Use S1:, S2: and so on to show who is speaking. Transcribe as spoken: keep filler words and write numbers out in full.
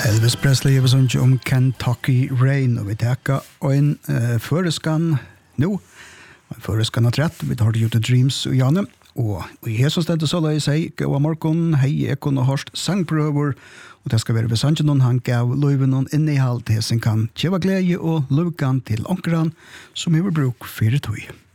S1: Elvis Presley var sånn om Kentucky Rain, og vi takker en uh, føreskan nå, en føreskan har trett, vi tar det ut Dreams og Janne, og i Jesus stedte så la jeg si, gå av morgen, hei, jeg kunne hørst sangprøver, og det skal være ved sannsyn noen, han gav løyven noen innehalt, det som kan kjeva glede og løyven til ankeren, som vi vil bruke fire tog.